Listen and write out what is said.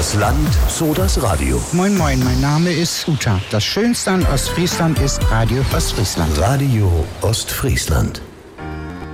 Das Land, so das Radio. Moin moin, mein Name ist Uta. Das Schönste an Ostfriesland ist Radio Ostfriesland. Radio Ostfriesland.